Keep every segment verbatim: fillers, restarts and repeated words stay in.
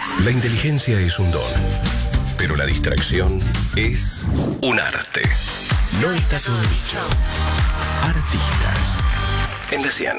La inteligencia es un don, pero la distracción es un arte. No está todo dicho. Artistas en la cien.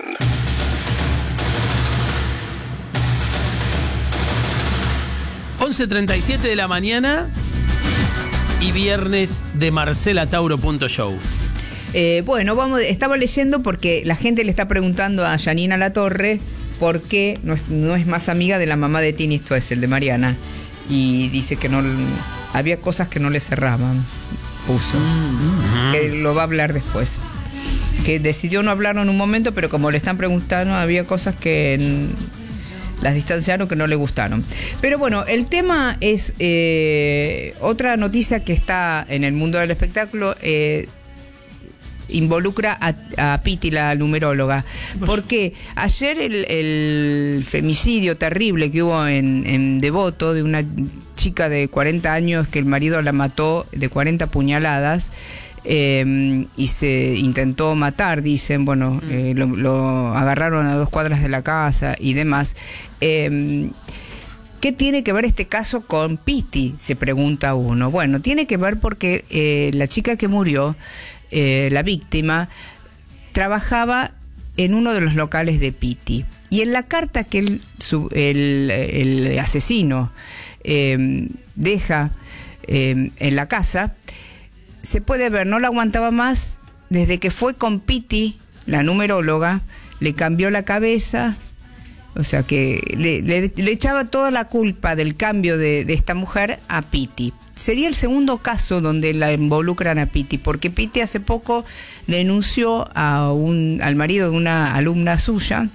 once treinta y siete de la mañana y viernes de Marcela Tauro punto show. Eh, bueno, vamos, estaba leyendo porque la gente le está preguntando a Janina Latorre por qué no es, no es más amiga de la mamá de Tini, esto es el de Mariana. Y dice que no había cosas que no le cerraban. Puso. Mm-hmm. Que lo va a hablar después. Que decidió no hablarlo en un momento, pero como le están preguntando, había cosas que las distanciaron, que no le gustaron. Pero bueno, el tema es eh, otra noticia que está en el mundo del espectáculo. Eh, involucra a, a Piti, la numeróloga, porque ayer el, el femicidio terrible que hubo en, en Devoto de una chica de cuarenta años que el marido la mató de cuarenta puñaladas, eh, y se intentó matar, dicen, bueno, eh, lo, lo agarraron a dos cuadras de la casa y demás. eh, ¿Qué tiene que ver este caso con Piti?, se pregunta uno. Bueno, tiene que ver porque eh, la chica que murió, Eh, la víctima, trabajaba en uno de los locales de Piti, y en la carta que el, su, el, el asesino eh, deja eh, en la casa, se puede ver, no la aguantaba más, desde que fue con Piti, la numeróloga, le cambió la cabeza, o sea que le, le, le echaba toda la culpa del cambio de, de esta mujer a Piti. Sería el segundo caso donde la involucran a Piti, porque Piti hace poco denunció a un, al marido de una alumna suya,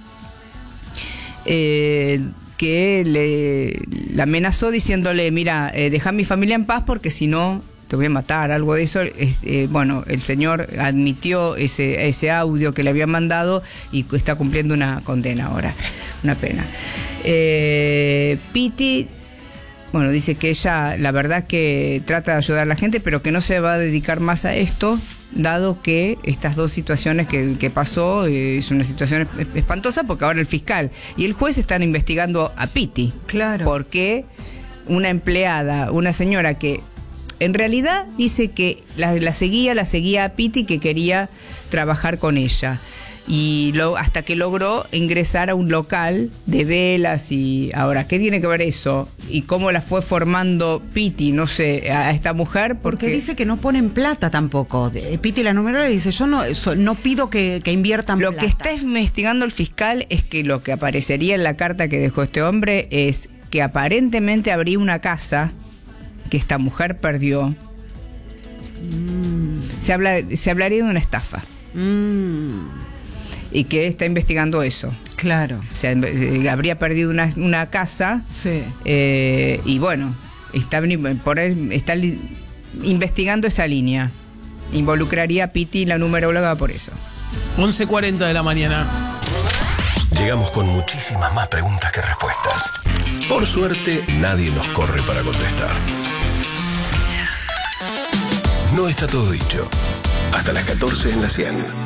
eh, que le, la amenazó diciéndole, mira, eh, deja a mi familia en paz porque si no te voy a matar, algo de eso. Eh, bueno, el señor admitió ese, ese audio que le había mandado y está cumpliendo una condena ahora, una pena. Eh, Piti... Bueno, dice que ella, la verdad que trata de ayudar a la gente, pero que no se va a dedicar más a esto, dado que estas dos situaciones que, que pasó, eh, es una situación espantosa, porque ahora el fiscal y el juez están investigando a Piti. Claro. Porque una empleada, una señora que en realidad dice que la, la seguía, la seguía a Piti, que quería trabajar con ella. Y lo, hasta que logró ingresar a un local de velas. Y ahora, ¿qué tiene que ver eso? ¿Y cómo la fue formando Piti, no sé, a esta mujer? Porque, porque dice que no ponen plata tampoco. Piti, la numeróloga, dice, yo no, no pido que, que inviertan lo plata. Lo que está investigando el fiscal es que lo que aparecería en la carta que dejó este hombre es que aparentemente habría una casa que esta mujer perdió. Mm. Se, habla, se hablaría de una estafa. Mm. Y que está investigando eso. Claro. O sea, habría perdido una, una casa. Sí. Eh, y bueno, está, por él, está investigando esa línea. Involucraría a Piti, la numeróloga, por eso. once cuarenta de la mañana. Llegamos con muchísimas más preguntas que respuestas. Por suerte, nadie nos corre para contestar. No está todo dicho. Hasta las catorce en la cien.